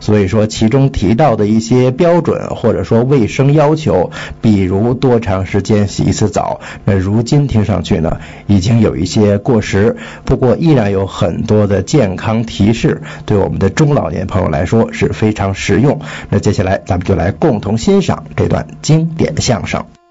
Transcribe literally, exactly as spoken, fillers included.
所以说其中提到的一些标准或者说卫生要求，比如多长时间洗一次澡，那如今听上去呢已经有一些过时，不过依然有很多的健康提示，对我们的中老年朋友来说是非常实用。那接下来咱们就来共同欣赏这段经典相声。